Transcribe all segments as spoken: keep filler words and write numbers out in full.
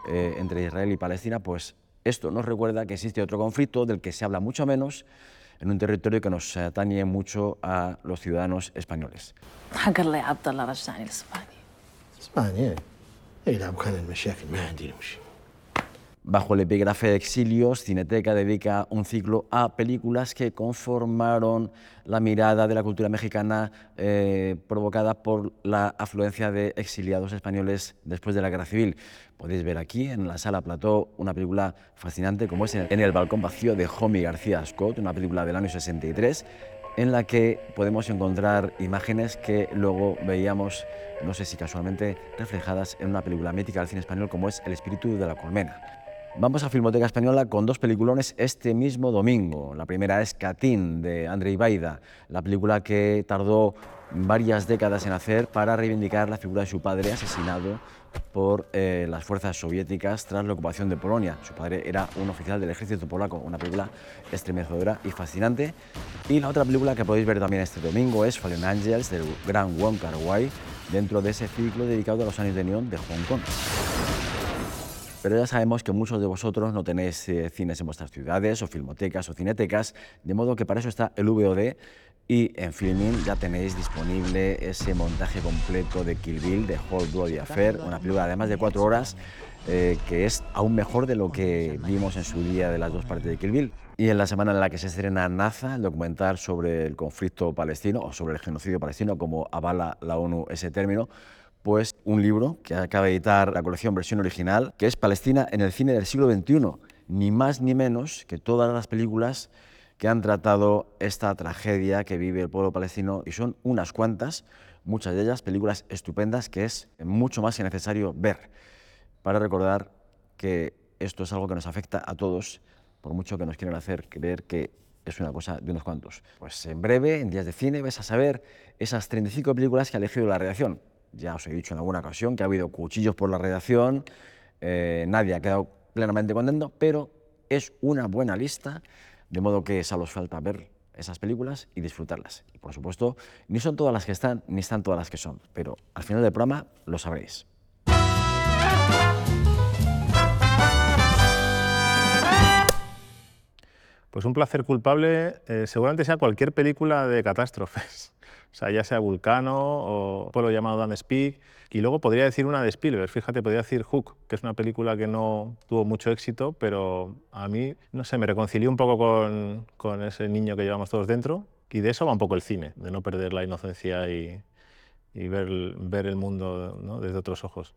eh, entre Israel y Palestina, pues esto nos recuerda que existe otro conflicto del que se habla mucho menos en un territorio que nos atañe mucho a los ciudadanos españoles. قال لي عبد الله رجعني لاسبانيا. اسبانيا؟ اي لا كان المشاكل ما عندنا مشي. Bajo el epígrafe Exilios, Cineteca dedica un ciclo a películas que conformaron la mirada de la cultura mexicana eh, provocada por la afluencia de exiliados españoles después de la Guerra Civil. Podéis ver aquí en la Sala Plató una película fascinante como es En el balcón vacío de Jomi García Scott, una película del año sesenta y tres, en la que podemos encontrar imágenes que luego veíamos, no sé si casualmente, reflejadas en una película mítica del cine español como es El espíritu de la colmena. Vamos a Filmoteca Española con dos peliculones este mismo domingo. La primera es Katyn, de Andrzej Wajda, la película que tardó varias décadas en hacer para reivindicar la figura de su padre asesinado por eh, las fuerzas soviéticas tras la ocupación de Polonia. Su padre era un oficial del ejército polaco, una película estremecedora y fascinante. Y la otra película que podéis ver también este domingo es Fallen Angels, del gran Wong Kar-wai, dentro de ese ciclo dedicado a los años de neón de Hong Kong. Pero ya sabemos que muchos de vosotros no tenéis eh, cines en vuestras ciudades, o filmotecas, o cinetecas, de modo que para eso está el V O D, y en Filmin ya tenéis disponible ese montaje completo de Kill Bill, de Whole Bloody Affair, una película de más de cuatro horas, eh, que es aún mejor de lo que vimos en su día de las dos partes de Kill Bill. Y en la semana en la que se estrena Naza, el documental sobre el conflicto palestino, o sobre el genocidio palestino, como avala la ONU ese término, pues un libro que acaba de editar la colección versión original, que es Palestina en el cine del siglo veintiuno, ni más ni menos que todas las películas que han tratado esta tragedia que vive el pueblo palestino, y son unas cuantas, muchas de ellas películas estupendas que es mucho más que necesario ver para recordar que esto es algo que nos afecta a todos, por mucho que nos quieran hacer creer que es una cosa de unos cuantos. Pues en breve, en Días de Cine, vais a saber esas treinta y cinco películas que ha elegido la redacción. Ya os he dicho en alguna ocasión que ha habido cuchillos por la redacción, eh, nadie ha quedado plenamente contento, pero es una buena lista, de modo que solo os falta ver esas películas y disfrutarlas. Y por supuesto, ni son todas las que están, ni están todas las que son, pero al final del programa lo sabréis. Pues un placer culpable, eh, seguramente sea cualquier película de catástrofes. O sea, ya sea Vulcano o Pueblo llamado Dan Speak. Y luego podría decir una de Spielberg, fíjate, podría decir Hook, que es una película que no tuvo mucho éxito, pero a mí, no sé, me reconcilié un poco con, con ese niño que llevamos todos dentro. Y de eso va un poco el cine, de no perder la inocencia y, y ver, ver el mundo, ¿no?, desde otros ojos.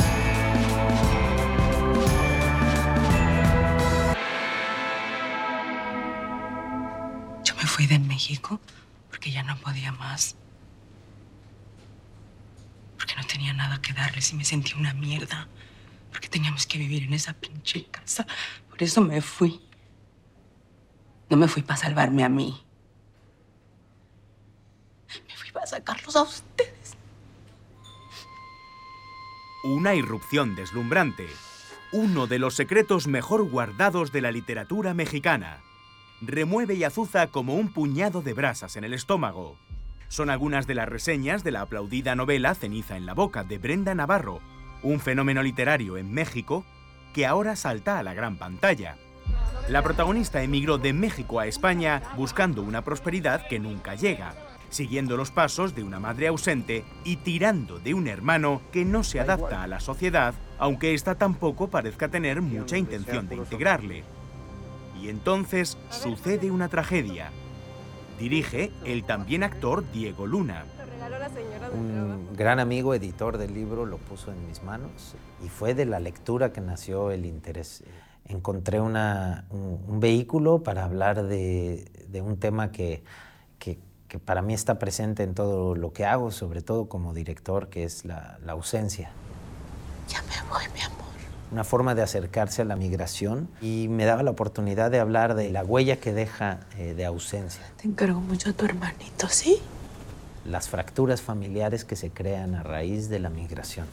Yo me fui de México porque ya no podía más. Porque no tenía nada que darles y me sentí una mierda. Porque teníamos que vivir en esa pinche casa. Por eso me fui. No me fui para salvarme a mí. Me fui para sacarlos a ustedes. Una irrupción deslumbrante. Uno de los secretos mejor guardados de la literatura mexicana. Remueve y azuza como un puñado de brasas en el estómago. Son algunas de las reseñas de la aplaudida novela Ceniza en la boca, de Brenda Navarro, un fenómeno literario en México que ahora salta a la gran pantalla. La protagonista emigró de México a España buscando una prosperidad que nunca llega, siguiendo los pasos de una madre ausente y tirando de un hermano que no se adapta a la sociedad, aunque ésta tampoco parezca tener mucha intención de integrarle. Y entonces sucede una tragedia. Dirige el también actor Diego Luna. Un gran amigo, editor del libro, lo puso en mis manos y fue de la lectura que nació el interés. Encontré una, un, un vehículo para hablar de, de un tema que, que, que para mí está presente en todo lo que hago, sobre todo como director, que es la, la ausencia. Ya me voy, mi amor. Una forma de acercarse a la migración y me daba la oportunidad de hablar de la huella que deja eh, de ausencia. Te encargo mucho a tu hermanito, ¿sí? Las fracturas familiares que se crean a raíz de la migración.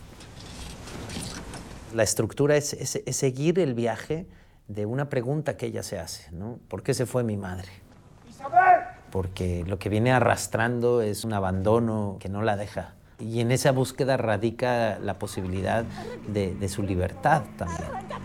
La estructura es, es, es seguir el viaje de una pregunta que ella se hace, ¿no? ¿Por qué se fue mi madre? ¡Isabel! Porque lo que viene arrastrando es un abandono que no la deja Y en esa búsqueda radica la posibilidad de, de su libertad también.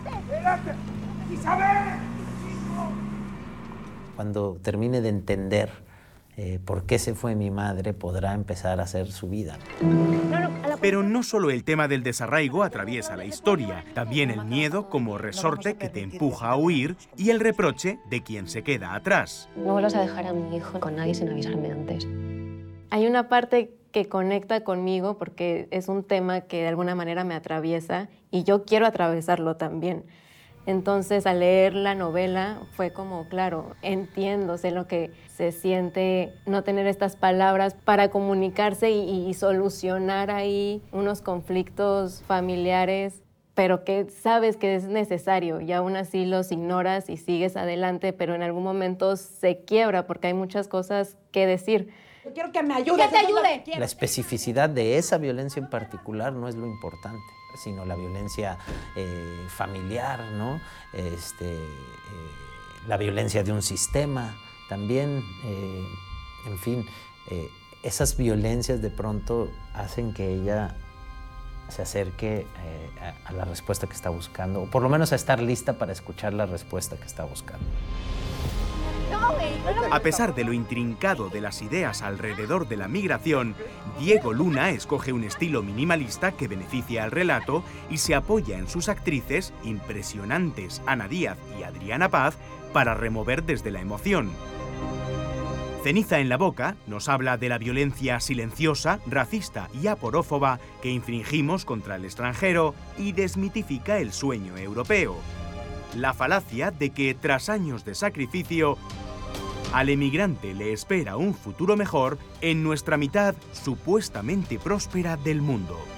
Cuando termine de entender eh, por qué se fue mi madre, podrá empezar a hacer su vida. Pero no solo el tema del desarraigo atraviesa la historia, también el miedo como resorte que te empuja a huir y el reproche de quien se queda atrás. No vuelvas a dejar a mi hijo con nadie sin avisarme antes. Hay una parte que conecta conmigo porque es un tema que de alguna manera me atraviesa y yo quiero atravesarlo también. Entonces, al leer la novela fue como, claro, entiendo, sé lo que se siente no tener estas palabras para comunicarse y, y solucionar ahí unos conflictos familiares, pero que sabes que es necesario y aún así los ignoras y sigues adelante, pero en algún momento se quiebra porque hay muchas cosas que decir. Yo quiero que me ayudes. ¡Que te ayude! La especificidad de esa violencia en particular no es lo importante, sino la violencia eh, familiar, ¿no? Este, eh, la violencia de un sistema también, eh, en fin, eh, esas violencias de pronto hacen que ella se acerque eh, a, a la respuesta que está buscando, o por lo menos a estar lista para escuchar la respuesta que está buscando. A pesar de lo intrincado de las ideas alrededor de la migración, Diego Luna escoge un estilo minimalista que beneficia al relato y se apoya en sus actrices impresionantes Ana Díaz y Adriana Paz para remover desde la emoción. Ceniza en la boca nos habla de la violencia silenciosa, racista y aporófoba que infringimos contra el extranjero y desmitifica el sueño europeo. La falacia de que, tras años de sacrificio, al emigrante le espera un futuro mejor en nuestra mitad supuestamente próspera del mundo.